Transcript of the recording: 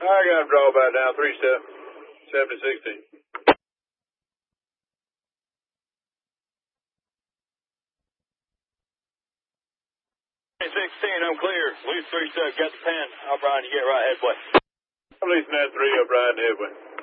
I got him draw back down, 3-step, 70-16. 16, I'm clear. Leaf 3-step, got the pen. I'll Brian, you get right headway. I'm leasing that 3 up riding headway.